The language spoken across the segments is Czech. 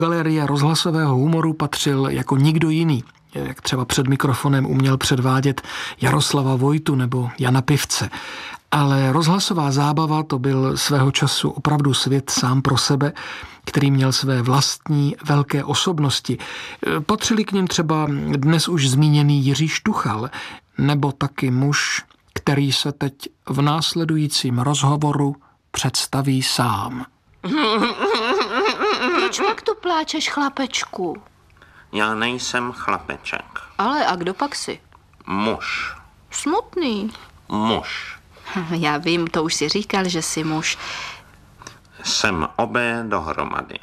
Galerie rozhlasového humoru patřil jako nikdo jiný, jak třeba před mikrofonem uměl předvádět Jaroslava Vojtu nebo Jana Pivce. Ale rozhlasová zábava to byl svého času opravdu svět sám pro sebe, který měl své vlastní velké osobnosti. Patřili k nim třeba dnes už zmíněný Jiří Štuchal, nebo taky muž, který se teď v následujícím rozhovoru představí sám. Proč pak tu pláčeš, chlapečku? Já nejsem chlapeček. Ale a kdo pak jsi? Muž. Smutný. Muž. Já vím, to už si říkal, že jsi muž. Jsem obé dohromady.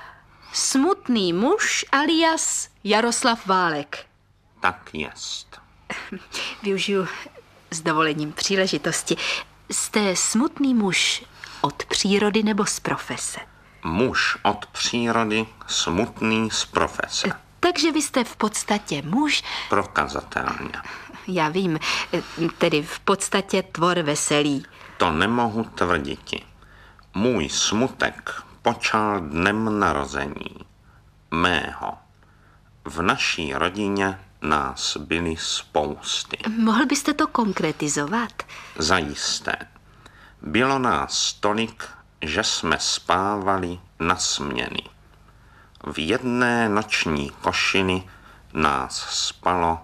Smutný muž alias Jaroslav Válek. Tak jest. Využiju s dovolením příležitosti. Jste smutný muž od přírody nebo z profese? Muž od přírody, smutný z profese. Takže vy jste v podstatě muž... Prokazatelně. Já vím, tedy v podstatě tvor veselý. To nemohu tvrditi. Můj smutek počal dnem narození. Mého. V naší rodině nás byly spousty. Mohl byste to konkretizovat? Zajisté. Bylo nás tolik, že jsme spávali na směny. V jedné noční košili nás spalo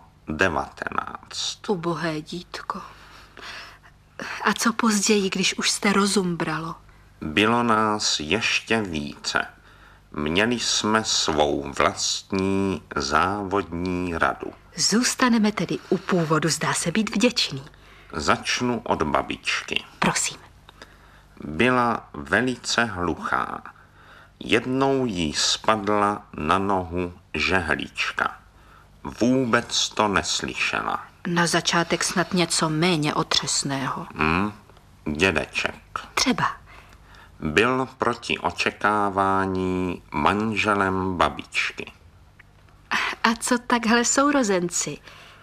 19. Ubohé dítko. A co později, když už jste rozum bralo? Bylo nás ještě více. Měli jsme svou vlastní závodní radu. Zůstaneme tedy u původu, zdá se být vděčný. Začnu od babičky. Prosím. Byla velice hluchá. Jednou jí spadla na nohu žehlička. Vůbec to neslyšela. Na začátek snad něco méně otřesného. Dědeček. Třeba. Byl proti očekávání manželem babičky. A co takhle sourozenci?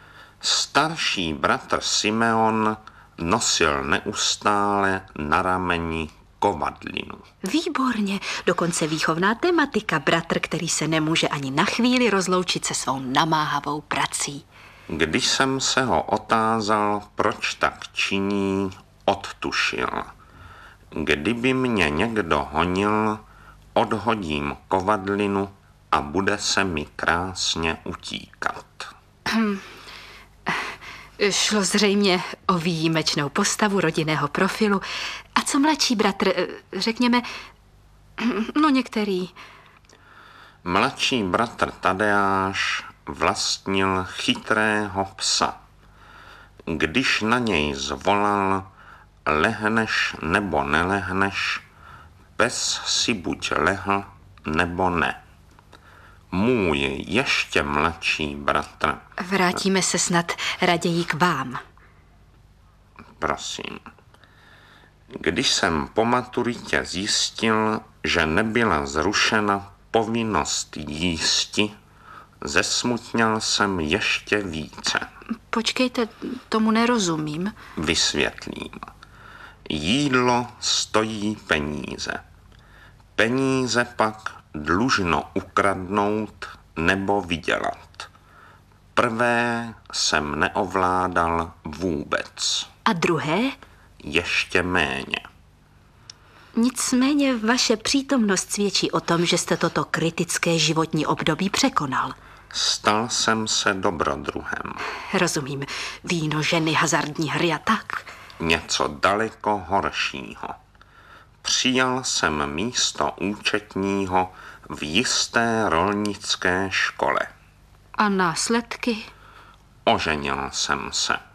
Starší bratr Simeon nosil neustále na rameni kovadlinu. Výborně, dokonce výchovná tematika. Bratr, který se nemůže ani na chvíli rozloučit se svou namáhavou prací. Když jsem se ho otázal, proč tak činí, odtušil. Kdyby mě někdo honil, odhodím kovadlinu a bude se mi krásně utíkat. Šlo zřejmě o výjimečnou postavu rodinného profilu. A co mladší bratr, řekněme, některý? Mladší bratr Tadeáš vlastnil chytrého psa. Když na něj zvolal, lehneš nebo nelehneš, pes si buď lehl nebo ne. Můj ještě mladší bratr... Vrátíme se snad raději k vám. Prosím. Když jsem po maturitě zjistil, že nebyla zrušena povinnost jísti, zesmutněl jsem ještě více. Počkejte, tomu nerozumím. Vysvětlím. Jídlo stojí peníze. Peníze pak dlužno ukradnout nebo vydělat. Prvé jsem neovládal vůbec. A druhé? Ještě méně. Nicméně vaše přítomnost svědčí o tom, že jste toto kritické životní období překonal. Stal jsem se dobrodruhem. Rozumím. Víno, ženy, hazardní hry a tak. Něco daleko horšího. Přijal jsem místo účetního v jisté rolnické škole. A následky? Oženil jsem se.